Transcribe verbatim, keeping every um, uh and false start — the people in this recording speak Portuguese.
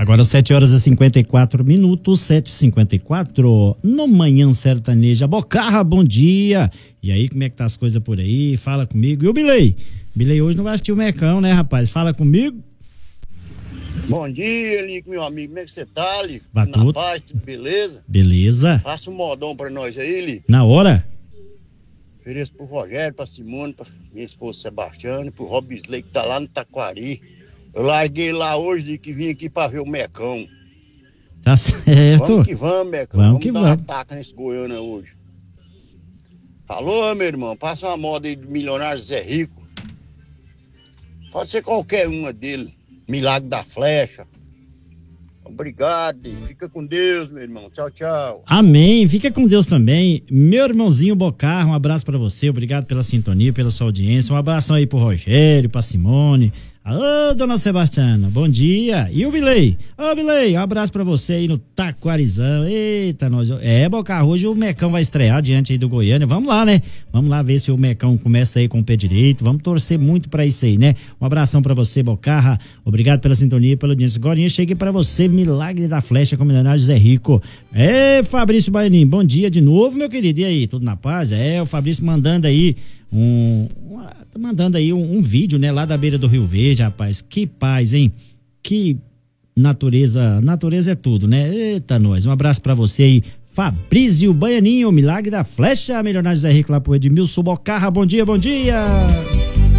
Agora sete horas e cinquenta e quatro minutos, sete e cinquenta e quatro, no Manhã Sertaneja. Bocarra, bom dia. E aí, como é que tá as coisas por aí? Fala comigo. E o Bilei? Bilei hoje não vai assistir o Mecão, né, rapaz? Fala comigo. Bom dia, Lico, meu amigo. Como é que você tá, Lico? Batuta. Na paz, tudo beleza? Beleza. Faça um modão pra nós aí, Lico. Na hora? Ofereço pro Rogério, pra Simone, pra minha esposa Sebastiana, pro Robisley, que tá lá no Taquari. Eu larguei lá hoje, Lico, que vim aqui pra ver o Mecão. Tá certo. Vamos que vamos, Mecão. Vamos Vamos que dar vamos. uma taca nesse Goiânia hoje. Alô, meu irmão, passa uma moda aí do milionário Zé Rico. Pode ser qualquer uma dele. Milagre da Flecha. Obrigado, fica com Deus, meu irmão. Tchau, tchau. Amém. Fica com Deus também. Meu irmãozinho Bocarra, um abraço pra você. Obrigado pela sintonia, pela sua audiência. Um abração aí pro Rogério, pra Simone. Alô, dona Sebastiana, bom dia. E o Bilei? Ô, Bilei, um abraço pra você aí no Taquarizão. Eita, nós. É, Bocarra, hoje o Mecão vai estrear diante aí do Goiânia. Vamos lá, né? Vamos lá ver se o Mecão começa aí com o pé direito. Vamos torcer muito pra isso aí, né? Um abração pra você, Bocarra. Obrigado pela sintonia e pela audiência. Agora cheguei pra você, Milagre da Flecha, com o milionário Zé Rico. É, Fabrício Baianinho, bom dia de novo, meu querido. E aí, tudo na paz? É, o Fabrício mandando aí um... Tá mandando aí um, um vídeo, né, lá da beira do Rio Verde, rapaz. Que paz, hein? Que natureza, natureza é tudo, né? Eita, nós. Um abraço pra você aí, Fabrício Baianinho, Milagre da Flecha, milionário Zé Rico lá pro Edmilson Bocarra. Bom dia, bom dia.